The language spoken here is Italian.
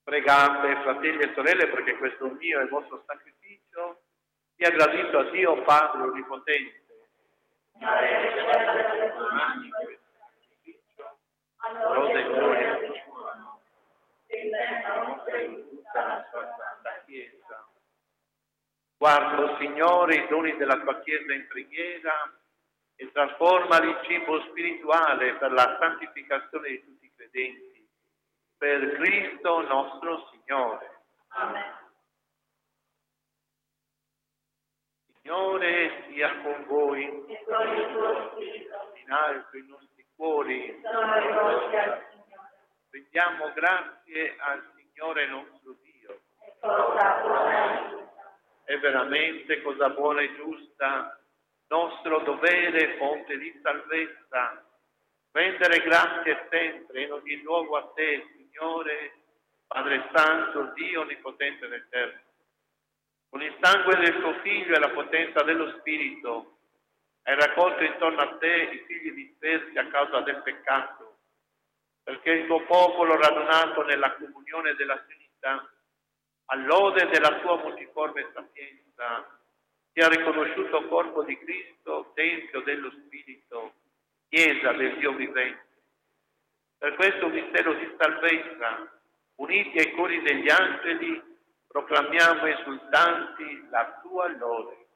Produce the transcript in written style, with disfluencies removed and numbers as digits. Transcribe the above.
Pregate, fratelli e sorelle, perché questo mio e vostro sacrificio sia gradito a Dio Padre Onnipotente. Lode e gloria di Dio, tutta la sua santa Chiesa. Guarda, Signore, i doni della tua Chiesa in preghiera e trasformali in cibo spirituale per la santificazione di tutti i credenti. Per Cristo nostro Signore. Amen. Signore sia con voi, E con il tuo spirito. in alto i nostri cuori. Sono rivolti al Signore. Rendiamo grazie al Signore nostro Dio. E cosa buona e giusta. È veramente cosa buona e giusta, nostro dovere, fonte di salvezza, rendere grazie sempre in ogni luogo a te, Signore, Padre Santo, Dio Onnipotente ed Eterno. Con il sangue del tuo Figlio e la potenza dello Spirito, hai raccolto intorno a te i figli dispersi a causa del peccato, perché il tuo popolo radunato nella comunione della Trinità, all'ode della tua multiforme sapienza, sia riconosciuto corpo di Cristo, Tempio dello Spirito, Chiesa del Dio vivente. Per questo mistero di salvezza, uniti ai cori degli angeli, proclamiamo esultanti la tua lode.